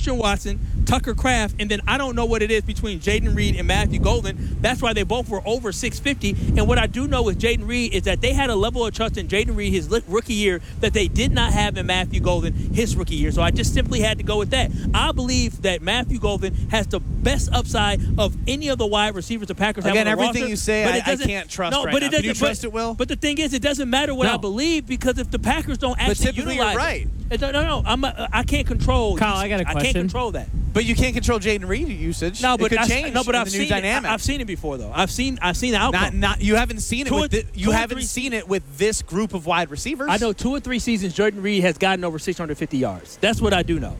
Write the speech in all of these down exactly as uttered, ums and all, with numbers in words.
Christian Watson, Tucker Kraft, and then I don't know what it is between Jaden Reed and Matthew Golden. That's why they both were over six fifty. And what I do know with Jaden Reed is that they had a level of trust in Jaden Reed his rookie year that they did not have in Matthew Golden his rookie year. So I just simply had to go with that. I believe that Matthew Golden has the best upside of any of the wide receivers the Packers Again, have on the everything roster, you say, but I, it I doesn't- can't trust no, right but now. it Can you doesn't- trust but- it, Will? But the thing is, it doesn't matter what No. I believe because if the Packers don't But actually typically utilize you're right. it, it, no, no, I'm a, I can't control. Kyle, I got a I question. can't control that. But you can't control Jaden Reed usage. No, but it could I, change no, but in I've the new seen dynamic. it. I've seen it before, though. I've seen I've seen the outcome. Not, not you haven't seen it. Two With or- the, you two or haven't three- seen it with this group of wide receivers. I know two or three seasons Jordan Reed has gotten over six hundred fifty yards. That's what I do know.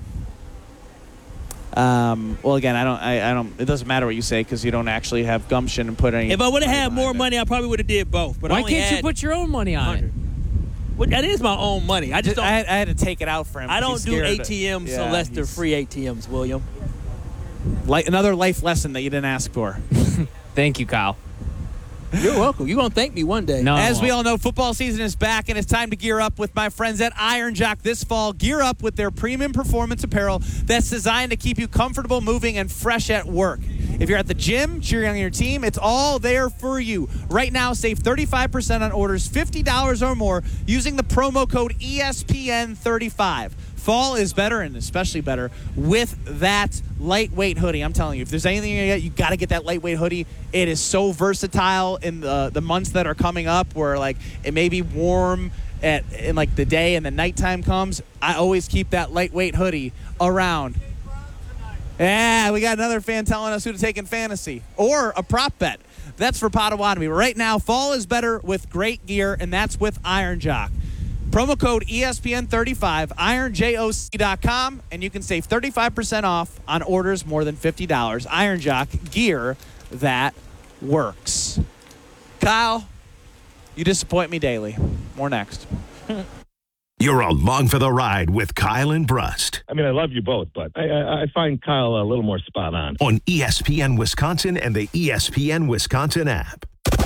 Um, well, again, I don't. I, I don't. It doesn't matter what you say because you don't actually have gumption and put any. If I would have had behind more it. money, I probably would have did both. But I Why only can't you had put your own money on it? one hundred. Well, that is my own money. I just Just- don't. I had, I had to take it out for him. I 'cause don't he's do scared. A T Ms Yeah, unless they're he's- free A T Ms, William. Like another life lesson that you didn't ask for. Thank you, Kyle. You're welcome. You're gonna thank me one day. No. As we all know, football season is back, and it's time to gear up with my friends at Iron Jock this fall. Gear up with their premium performance apparel that's designed to keep you comfortable, moving, and fresh at work. If you're at the gym, cheering on your team, it's all there for you. Right now, save thirty-five percent on orders fifty dollars or more using the promo code E S P N thirty-five. Fall is better, and especially better with that lightweight hoodie. I'm telling you, if there's anything you get, you got to get that lightweight hoodie. It is so versatile in the the months that are coming up, where like it may be warm at in like the day and the nighttime comes. I always keep that lightweight hoodie around. Yeah, we got another fan telling us who to take in fantasy or a prop bet. That's for Potawatomi. But right now, fall is better with great gear, and that's with Iron Jock. Promo code E S P N thirty-five, iron joc dot com, and you can save thirty-five percent off on orders more than fifty dollars. Iron Jock, gear that works. Kyle, you disappoint me daily. More next. You're along for the ride with Kyle and Brust I mean, I love you both, but I, I, I find Kyle a little more spot on. on E S P N Wisconsin and the E S P N Wisconsin app.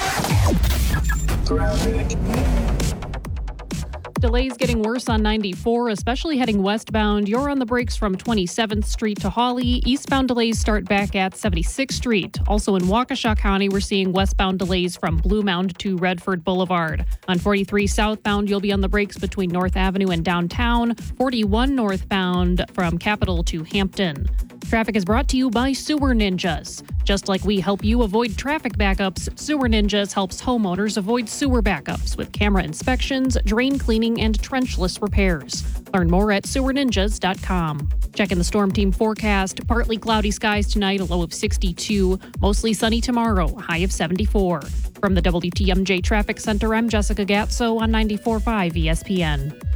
Delays getting worse on ninety-four, especially heading westbound. You're on the brakes from twenty-seventh Street to Hawley. Eastbound delays start back at seventy-sixth Street. Also in Waukesha County, we're seeing westbound delays from Blue Mound to Redford Boulevard. On forty-three southbound, you'll be on the brakes between North Avenue and downtown. forty-one northbound from Capitol to Hampton. Traffic is brought to you by Sewer Ninjas. Just like we help you avoid traffic backups, Sewer Ninjas helps homeowners avoid sewer backups with camera inspections, drain cleaning, and trenchless repairs. Learn more at sewer ninjas dot com. Checking the Storm Team forecast. Partly cloudy skies tonight, a low of sixty-two. Mostly sunny tomorrow, a high of seventy-four. From the W T M J Traffic Center, I'm Jessica Gatso on ninety-four point five E S P N.